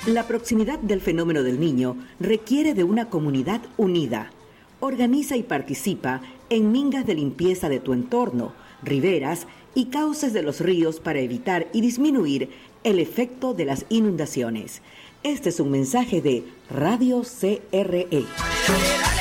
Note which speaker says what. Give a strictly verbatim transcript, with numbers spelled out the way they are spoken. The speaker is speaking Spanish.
Speaker 1: La proximidad del fenómeno del Niño requiere de una comunidad unida. Organiza y participa en mingas de limpieza de tu entorno, riberas y cauces de los ríos para evitar y disminuir el efecto de las inundaciones. Este es un mensaje de Radio C R E.